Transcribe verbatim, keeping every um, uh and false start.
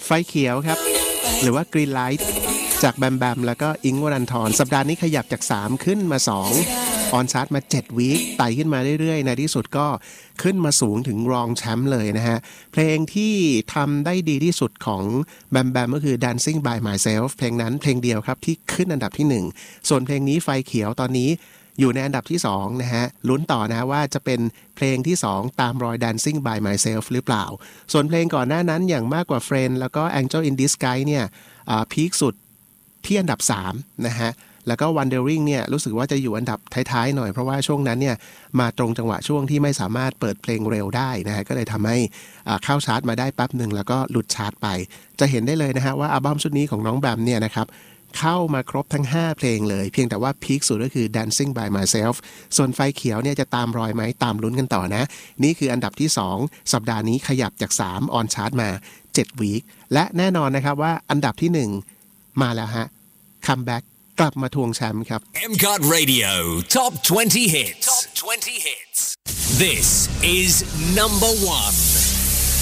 ไฟเขียวครับหรือว่า Green Light จากแบมแบมแล้วก็อิงค์วรันธรสัปดาห์นี้ขยับจากสามขึ้นมาสองออนชาร์ตมาเจ็ดวีคไต่ขึ้นมาเรื่อยๆในที่สุดก็ขึ้นมาสูงถึงรองแชมป์เลยนะฮะเพลงที่ทำได้ดีที่สุดของแบมแบมก็คือ Dancing by Myself เพลงนั้นเพลงเดียวครับที่ขึ้นอันดับที่หนึ่งส่วนเพลงนี้ไฟเขียวตอนนี้อยู่ในอันดับที่สองนะฮะลุ้นต่อนะว่าจะเป็นเพลงที่สองตามรอย Dancing by Myself หรือเปล่าส่วนเพลงก่อนหน้านั้นอย่างมากกว่า Friend แล้วก็ Angel in Disguise เนี่ยพีคสุดที่อันดับสามนะฮะแล้วก็ Wondering เนี่ยรู้สึกว่าจะอยู่อันดับท้ายๆหน่อยเพราะว่าช่วงนั้นเนี่ยมาตรงจังหวะช่วงที่ไม่สามารถเปิดเพลงเร็วได้นะฮะก็เลยทำให้เข้าชาร์ตมาได้แป๊บหนึ่งแล้วก็หลุดชาร์ตไปจะเห็นได้เลยนะฮะว่าอัลบั้มชุดนี้ของน้องแบมเนี่ยนะครับเข้ามาครบทั้งห้าเพลงเลยเพียงแต่ว่าพีคสุดก็คือ Dancing by Myself ส่วนไฟเขียวเนี่ยจะตามรอยไหมตามลุ้นกันต่อนะนี่คืออันดับที่สองสัปดาห์นี้ขยับจากสามออนชาร์ตมาเจ็ดวีคและแน่นอนนะครับว่าอันดับที่หนึ่งมาแล้วฮะคัมแบ็กกลับมาทวงแชมป์ครับเอ็ม ซี โอ ที Radio Top twenty Hits Top twenty Hits This is number one